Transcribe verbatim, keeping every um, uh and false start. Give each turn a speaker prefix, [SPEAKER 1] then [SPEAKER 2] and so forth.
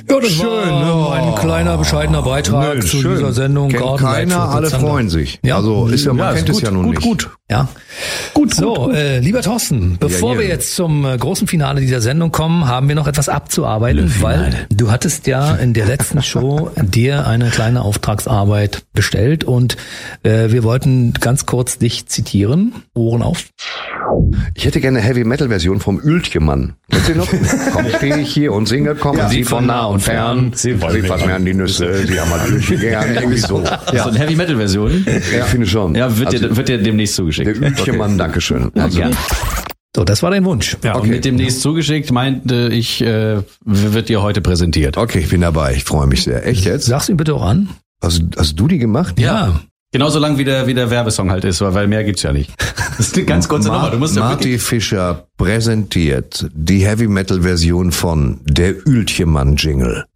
[SPEAKER 1] Ja, das
[SPEAKER 2] Schön,
[SPEAKER 1] war ein
[SPEAKER 2] ja.
[SPEAKER 1] kleiner, bescheidener Beitrag
[SPEAKER 2] Nö,
[SPEAKER 1] zu
[SPEAKER 2] schön.
[SPEAKER 1] dieser Sendung.
[SPEAKER 2] Kennt
[SPEAKER 1] Garten
[SPEAKER 2] keiner,
[SPEAKER 1] Leitfurt,
[SPEAKER 2] alle
[SPEAKER 1] Zander.
[SPEAKER 2] freuen sich.
[SPEAKER 1] Ja.
[SPEAKER 2] Also ist ja, man
[SPEAKER 1] Ja, ist
[SPEAKER 2] kennt
[SPEAKER 1] gut,
[SPEAKER 2] es ja nun
[SPEAKER 1] gut,
[SPEAKER 2] nicht.
[SPEAKER 1] Gut, ja. Gut, so, gut. Äh, lieber Thorsten, bevor
[SPEAKER 2] hier.
[SPEAKER 1] wir jetzt zum äh, großen Finale dieser Sendung kommen, haben wir noch etwas abzuarbeiten, weil du hattest ja in der letzten Show dir eine kleine Auftragsarbeit bestellt und äh, wir wollten ganz kurz dich zitieren. Ohren auf.
[SPEAKER 2] Ich hätte gerne eine Heavy-Metal-Version vom Ültjemann. Kennst du noch? Komm, stehe ich hier und singe, kommen
[SPEAKER 3] Ja,
[SPEAKER 2] Sie von nah und fern. Sie fassen mir an die Nüsse, Sie haben halt Lüche gern. Irgendwie so.
[SPEAKER 3] Ja. So eine Heavy-Metal-Version?
[SPEAKER 2] Ich finde schon.
[SPEAKER 3] Ja, wird,
[SPEAKER 2] also,
[SPEAKER 3] dir, wird dir demnächst zugeschickt.
[SPEAKER 2] Der Ültjemann, okay. Dankeschön. Also,
[SPEAKER 3] ja,
[SPEAKER 1] so, das war dein Wunsch.
[SPEAKER 3] Ja, okay. Und mit demnächst zugeschickt meinte ich, äh, wird dir heute präsentiert.
[SPEAKER 2] Okay, ich bin dabei. Ich freue mich sehr. Echt jetzt?
[SPEAKER 1] Sag's ihm bitte auch an.
[SPEAKER 2] Hast, hast du die gemacht?
[SPEAKER 1] Ja.
[SPEAKER 3] Genauso lang wie der, wie der Werbesong halt ist, weil mehr gibt's ja nicht. Das ist eine ganz kurze Nummer. Du musst ja
[SPEAKER 2] Marty Fischer präsentiert die Heavy-Metal-Version von Der Ültjemann-Jingle.